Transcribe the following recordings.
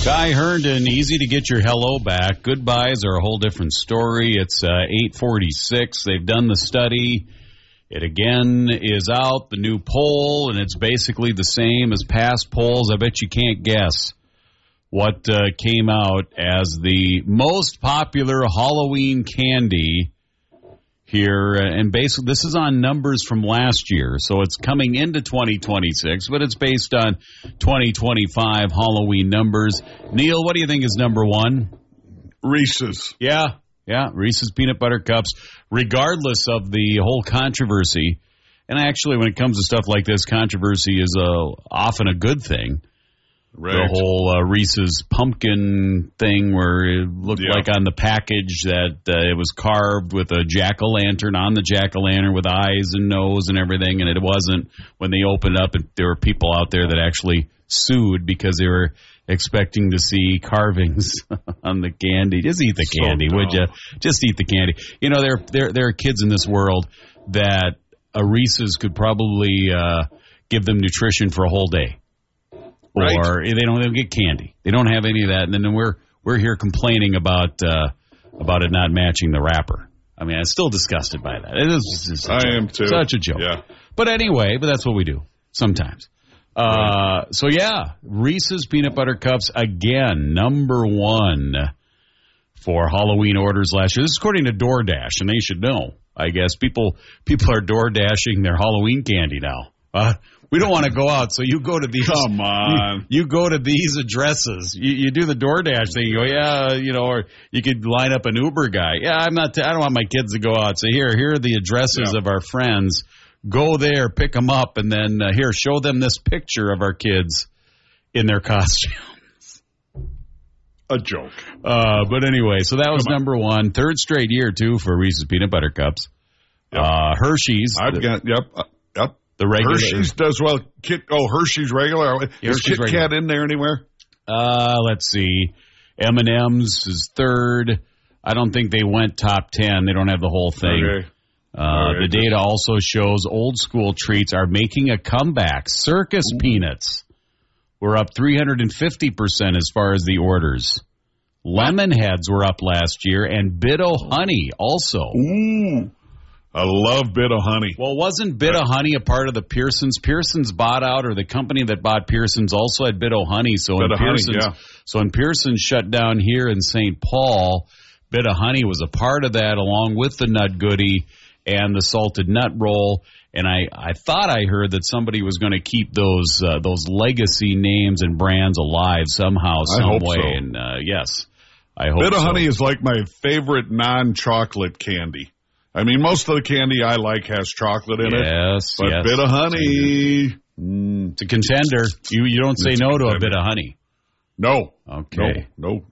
Ty Herndon, easy to get your hello back. Goodbyes are a whole different story. It's 8:46. They've done the study. It again is out, the new poll, and it's basically the same as past polls. I bet you can't guess what came out as the most popular Halloween candy here. And basically, this is on numbers from last year, so it's coming into 2026, but it's based on 2025 Halloween numbers. Neil, what do you think is number one? Reese's. Yeah, Reese's Peanut Butter Cups, regardless of the whole controversy. And actually, when it comes to stuff like this, controversy is often a good thing. Right. The whole Reese's pumpkin thing where it looked like on the package that it was carved with a jack-o'-lantern on the jack-o'-lantern with eyes and nose and everything, and it wasn't when they opened up. And there were people out there that actually sued because they were expecting to see carvings on the candy. Just eat the candy, would you? Just eat the candy. You know, there are kids in this world that a Reese's could probably give them nutrition for a whole day. Right. Or they don't get candy. They don't have any of that, and then we're here complaining about it not matching the wrapper. I mean, I'm still disgusted by that. It is just I am too. Such a joke. Yeah. But anyway, that's what we do sometimes. Right. So yeah, Reese's Peanut Butter Cups again, number one for Halloween orders last year. This is according to DoorDash, and they should know. I guess people are DoorDashing their Halloween candy now. We don't want to go out, so you go to these. Come on. You go to these addresses. You do the DoorDash thing. You go, or you could line up an Uber guy. I don't want my kids to go out. So here are the addresses of our friends. Go there, pick them up, and then here, show them this picture of our kids in their costumes. A joke. But anyway, so that was number one. Third straight year, too, for Reese's Peanut Butter Cups. Yep. Hershey's. Yep. The regular. Hershey's does well. Hershey's regular. Is Kit Kat in there anywhere? Let's see. M&M's is third. I don't think they went top 10. They don't have the whole thing. Okay. The data also shows old school treats are making a comeback. Circus peanuts were up 350% as far as the orders. Lemon heads were up last year, and Bit-O-Honey also. Ooh. I love Bit-O-Honey. Well, wasn't Bit-O-Honey a part of the Pearsons? Pearsons bought out, or the company that bought Pearsons also had Bit-O-Honey. So when Pearsons shut down here in St. Paul, Bit-O-Honey was a part of that, along with the Nut Goody and the salted nut roll. And I thought I heard that somebody was going to keep those legacy names and brands alive somehow, some way. So. And yes, I hope Bit-O-Honey is like my favorite non-chocolate candy. I mean, most of the candy I like has chocolate in it. Yes, but Bit-O-Honey. It's a contender. You don't say no to a Bit-O-Honey. No. Okay. Nope.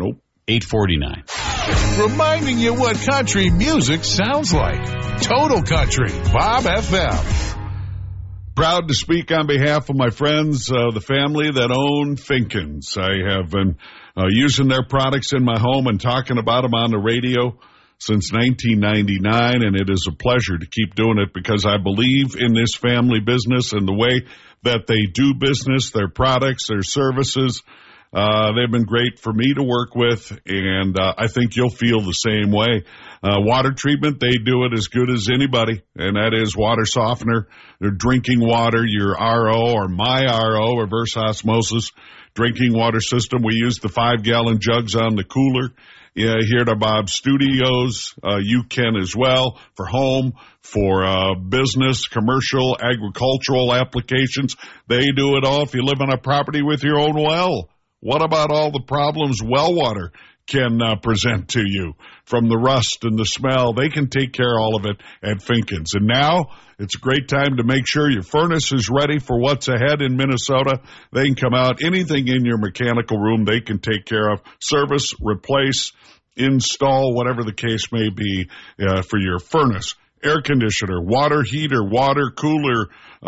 8:49. Reminding you what country music sounds like. Total Country, Bob FM. Proud to speak on behalf of my friends, the family that own Finkins. I have been using their products in my home and talking about them on the radio since 1999, and it is a pleasure to keep doing it because I believe in this family business and the way that they do business, their products, their services. They've been great for me to work with, and I think you'll feel the same way. Water treatment, they do it as good as anybody, and that is water softener, their drinking water, your RO or my RO, reverse osmosis drinking water system. We use the 5-gallon jugs on the cooler. Here at our Bob Studios, you can as well for home, for business, commercial, agricultural applications. They do it all. If you live on a property with your own well, what about all the problems well water can present to you from the rust and the smell? They can take care of all of it at Finkins. And now it's a great time to make sure your furnace is ready for what's ahead in Minnesota. They can come out. Anything in your mechanical room they can take care of. Service, replace, install, whatever the case may be for your furnace, air conditioner, water heater, water cooler,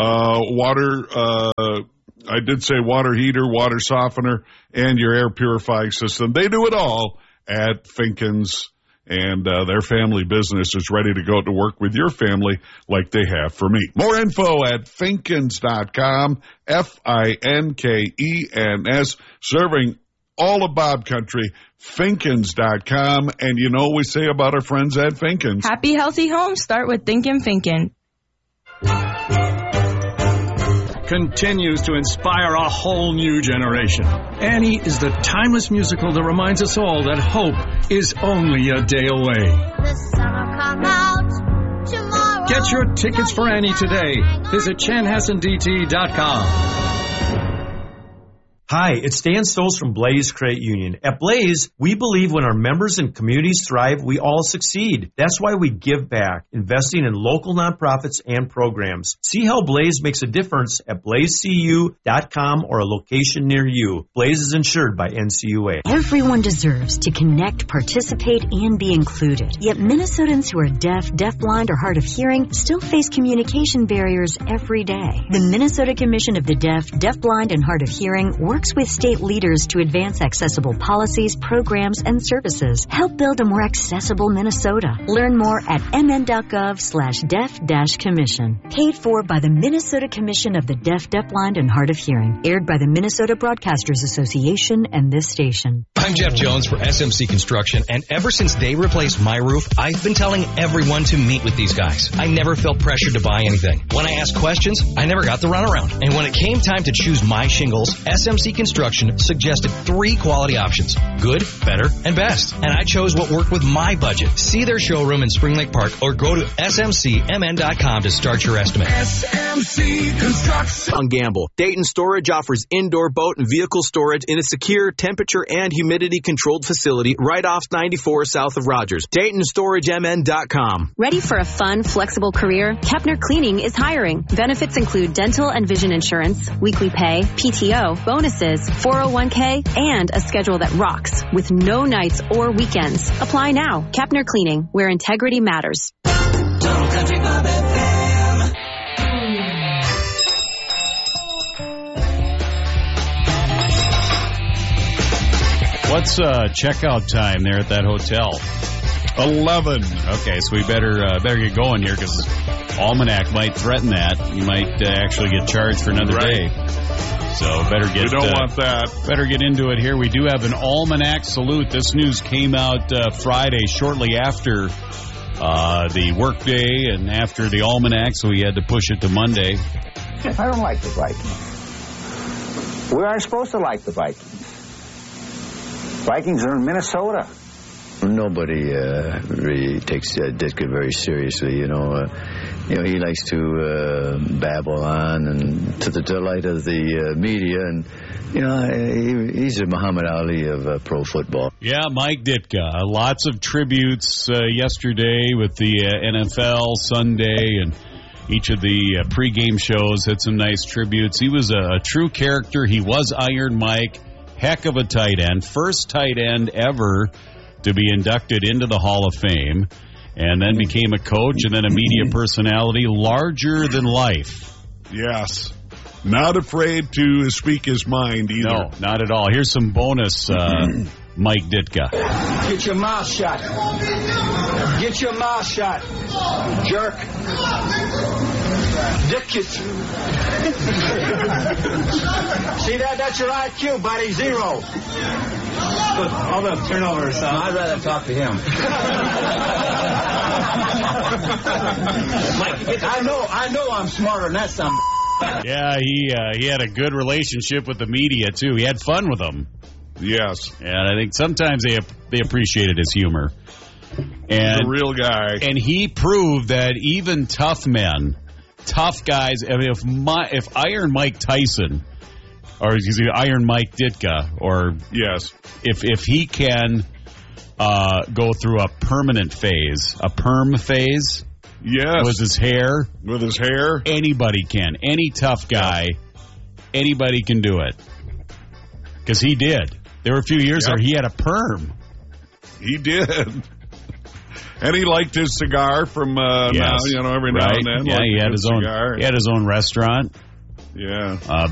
I did say water heater, water softener, and your air purifying system. They do it all at Finkins, and their family business is ready to go to work with your family like they have for me. More info at Finkins.com, Finkens, serving all of Bob Country, Finkins.com. And you know what we say about our friends at Finkins. Happy, healthy homes start with Thinkin' Finkin. Continues to inspire a whole new generation. Annie is the timeless musical that reminds us all that hope is only a day away. The summer come out tomorrow. Get your tickets for Annie today. Visit chanhassendt.com. Hi, it's Dan Stoles from Blaze Credit Union. At Blaze, we believe when our members and communities thrive, we all succeed. That's why we give back, investing in local nonprofits and programs. See how Blaze makes a difference at blazecu.com or a location near you. Blaze is insured by NCUA. Everyone deserves to connect, participate, and be included. Yet Minnesotans who are deaf, deafblind, or hard of hearing still face communication barriers every day. The Minnesota Commission of the Deaf, Deafblind, and Hard of Hearing works with state leaders to advance accessible policies, programs, and services. Help build a more accessible Minnesota. Learn more at mn.gov/deaf-commission. Paid for by the Minnesota Commission of the Deaf, Deafblind, and Hard of Hearing. Aired by the Minnesota Broadcasters Association and this station. I'm Jeff Jones for SMC Construction, and ever since they replaced my roof, I've been telling everyone to meet with these guys. I never felt pressured to buy anything. When I asked questions, I never got the runaround. And when it came time to choose my shingles, SMC Construction suggested 3 quality options: good, better, and best. And I chose what worked with my budget. See their showroom in Spring Lake Park or go to smcmn.com to start your estimate. SMC Construction. On Gamble, Dayton Storage offers indoor boat and vehicle storage in a secure temperature and humidity controlled facility right off 94 south of Rogers. DaytonStorageMN.com. Ready for a fun, flexible career? Kepner Cleaning is hiring. Benefits include dental and vision insurance, weekly pay, PTO, bonuses, 401k, and a schedule that rocks with no nights or weekends. Apply now. Kepner Cleaning, where integrity matters. Total Country Bob FM. What's checkout time there at that hotel? 11. Okay, so we better get going here because Almanac might threaten that. You might actually get charged for another day. So better get. We don't want that. Better get into it here. We do have an Almanac salute. This news came out Friday, shortly after the workday and after the Almanac, so we had to push it to Monday. I don't like the Vikings. We aren't supposed to like the Vikings. Vikings are in Minnesota. Nobody really takes Ditka very seriously, you know. He likes to babble on, and to the delight of the media, and he's a Muhammad Ali of pro football. Yeah, Mike Ditka. Lots of tributes yesterday with the NFL Sunday, and each of the pregame shows had some nice tributes. He was a true character. He was Iron Mike. Heck of a tight end. First tight end ever to be inducted into the Hall of Fame, and then became a coach and then a media personality, larger than life. Yes. Not afraid to speak his mind either. No, not at all. Here's some bonus Mike Ditka. Get your mouth shut. Get your mouth shut. Jerk. Dick it. See that? That's your IQ, buddy. 0. Hold up, turn over, son. I'd rather talk to him. I know I'm smarter than that son. Yeah, he had a good relationship with the media, too. He had fun with them. Yes. And I think sometimes they appreciated his humor. And the real guy. And he proved that even tough men, tough guys, I mean, if Iron Mike Tyson, or excuse me, Iron Mike Ditka, or yes, if he can go through a permanent phase, a perm phase, yes, with his hair, anybody can. Any tough guy, anybody can do it. Because he did. There were a few years where he had a perm. He did. And he liked his cigar from now, every now and then. Yeah, he had his own restaurant. Yeah.